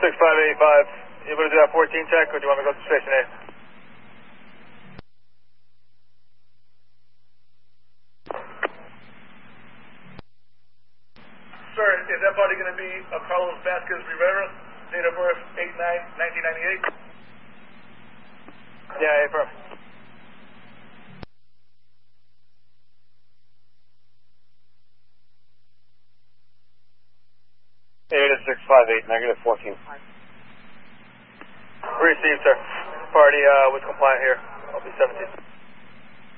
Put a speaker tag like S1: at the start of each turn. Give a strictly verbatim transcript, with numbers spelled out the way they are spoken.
S1: six five eight five. You able to do that fourteen check, or do you want me to go to station A?
S2: Sir, is that body going to be a Carlos Vasquez Rivera, date of birth eight nine nineteen ninety-eight?
S1: Yeah, affirm. Eight six five eight, negative fourteen. Received, sir. Party uh, was compliant here. I'll be seventeen.